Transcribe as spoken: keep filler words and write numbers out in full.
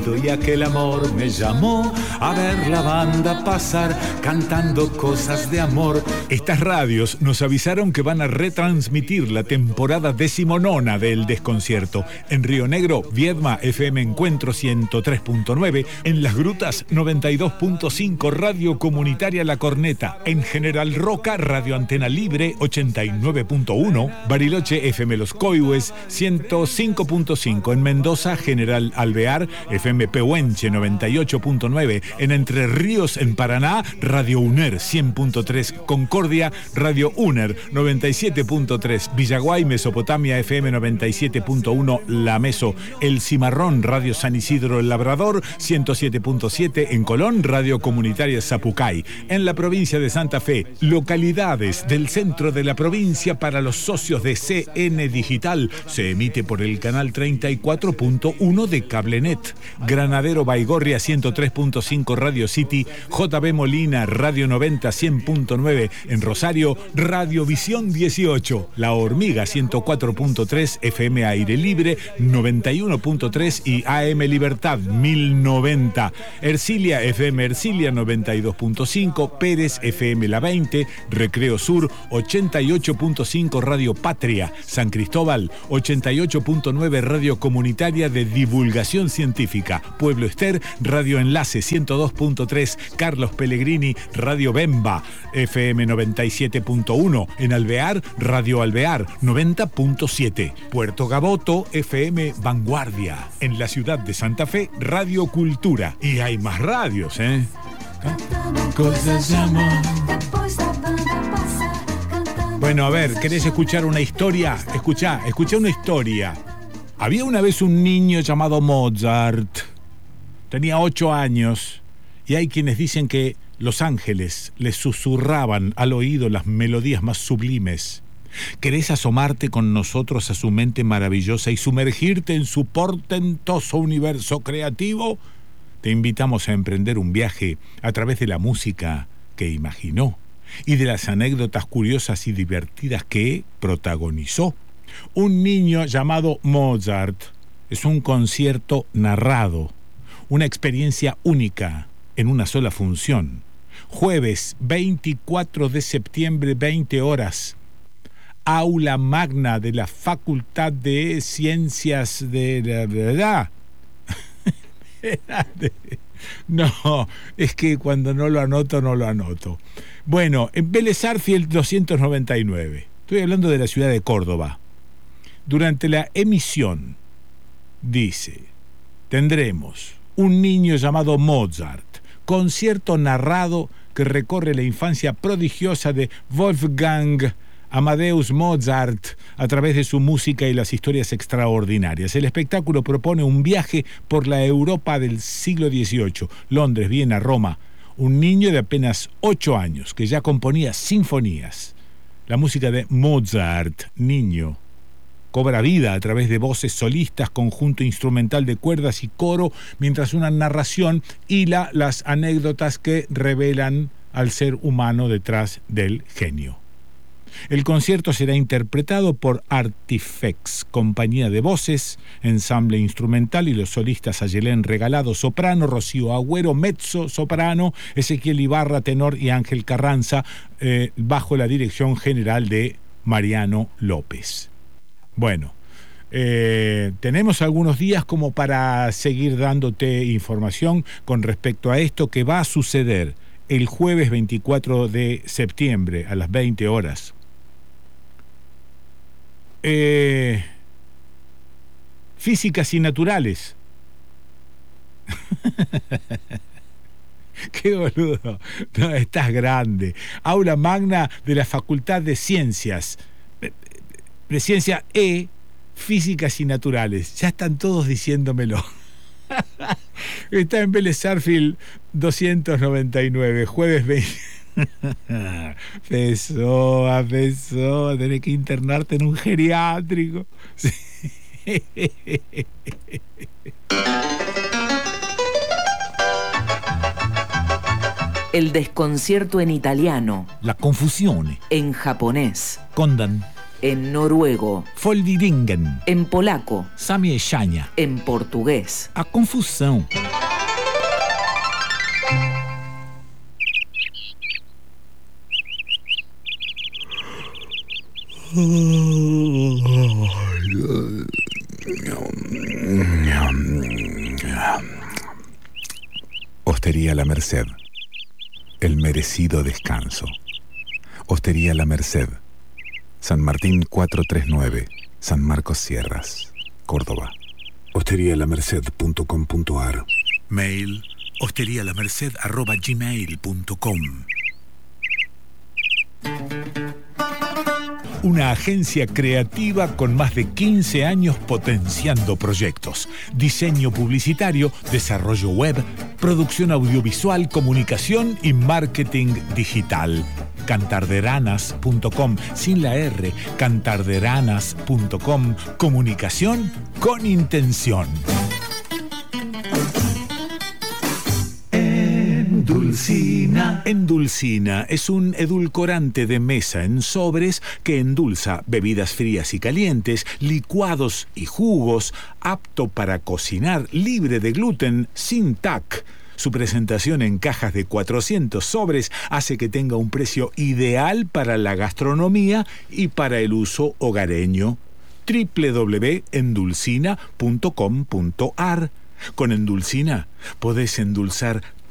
Y aquel amor me llamó a ver la banda pasar cantando cosas de amor. Estas radios nos avisaron que van a retransmitir la temporada decimonona del Desconcierto. En Río Negro, Viedma, F M Encuentro ciento tres punto nueve. En Las Grutas, noventa y dos punto cinco, Radio Comunitaria La Corneta. En General Roca, Radio Antena Libre, ochenta y nueve punto uno. Bariloche, F M Los Coihues, ciento cinco punto cinco. En Mendoza, General Alvear, F M Pehuenche noventa y ocho punto nueve, en Entre Ríos, en Paraná, Radio UNER cien punto tres, Concordia, Radio UNER noventa y siete punto tres, Villaguay, Mesopotamia, F M noventa y siete punto uno, La Meso, El Cimarrón, Radio San Isidro El Labrador ciento siete punto siete, en Colón, Radio Comunitaria Zapucay. En la provincia de Santa Fe, localidades del centro de la provincia para los socios de C N Digital, se emite por el canal treinta y cuatro punto uno de Cablenet. Granadero Baigorria ciento tres punto cinco, Radio City. J B Molina, Radio noventa cien punto nueve. En Rosario, Radio Visión dieciocho. La Hormiga ciento cuatro punto tres, F M Aire Libre noventa y uno punto tres y A M Libertad mil noventa. Ercilia, F M Ercilia noventa y dos punto cinco. Pérez, F M La veinte. Recreo Sur ochenta y ocho punto cinco, Radio Patria. San Cristóbal ochenta y ocho punto nueve, Radio Comunitaria de Divulgación Científica. Pueblo Ester, Radio Enlace ciento dos punto tres. Carlos Pellegrini, Radio Bemba, F M noventa y siete punto uno. En Alvear, Radio Alvear noventa punto siete. Puerto Gaboto, F M Vanguardia. En la ciudad de Santa Fe, Radio Cultura. Y hay más radios, ¿eh? Cosas de amor. Bueno, a ver, ¿querés escuchar una historia? Escuchá, escuchá una historia. Había una vez un niño llamado Mozart. Tenía ocho años y hay quienes dicen que los ángeles le susurraban al oído las melodías más sublimes. ¿Querés asomarte con nosotros a su mente maravillosa y sumergirte en su portentoso universo creativo? Te invitamos a emprender un viaje a través de la música que imaginó y de las anécdotas curiosas y divertidas que protagonizó. Un niño llamado Mozart es un concierto narrado, una experiencia única en una sola función. Jueves veinticuatro de septiembre, veinte horas. Aula magna de la Facultad de Ciencias de la Verdad. No, es que cuando no lo anoto, no lo anoto. Bueno, en Vélez Sarsfield doscientos noventa y nueve. Estoy hablando de la ciudad de Córdoba. Durante la emisión, dice, tendremos un niño llamado Mozart, concierto narrado que recorre la infancia prodigiosa de Wolfgang Amadeus Mozart a través de su música y las historias extraordinarias. El espectáculo propone un viaje por la Europa del siglo dieciocho, Londres, Viena, Roma. Un niño de apenas ocho años que ya componía sinfonías. La música de Mozart, niño, cobra vida a través de voces solistas, conjunto instrumental de cuerdas y coro, mientras una narración hila las anécdotas que revelan al ser humano detrás del genio. El concierto será interpretado por Artifex, compañía de voces, ensamble instrumental y los solistas Ayelén Regalado, soprano, Rocío Agüero, mezzo, soprano, Ezequiel Ibarra, tenor y Ángel Carranza, eh, bajo la dirección general de Mariano López. Bueno, eh, tenemos algunos días como para seguir dándote información con respecto a esto que va a suceder el jueves veinticuatro de septiembre a las veinte horas. Eh, físicas y naturales. Qué boludo. No, estás grande. Aula magna de la Facultad de Ciencias. De Ciencia E, Físicas y Naturales. Ya están todos diciéndomelo. Está en Vélez Sarsfield doscientos noventa y nueve, jueves veinte. Pessoa, Pessoa, tenés que internarte en un geriátrico. Sí. El desconcierto en italiano. La confusione. En japonés. Kondan. En noruego. Foldidingen. En polaco. Zamieszania. En portugués. A confusão. Hostería La Merced. El merecido descanso. Hostería La Merced. San Martín cuatrocientos treinta y nueve, San Marcos Sierras, Córdoba. hostería la merced punto com punto a r. Mail hosterialamerced arroba gmail punto com. Una agencia creativa con más de quince años potenciando proyectos. Diseño publicitario, desarrollo web, producción audiovisual, comunicación y marketing digital. cantarderanas punto com, sin la R, cantarderanas punto com. Comunicación con intención. Endulcina. Endulcina es un edulcorante de mesa en sobres que endulza bebidas frías y calientes, licuados y jugos, apto para cocinar, libre de gluten, sin T A C. Su presentación en cajas de cuatrocientos sobres hace que tenga un precio ideal para la gastronomía y para el uso hogareño. doble u doble u doble u punto endulcina punto com punto a r. Con Endulcina podés endulzar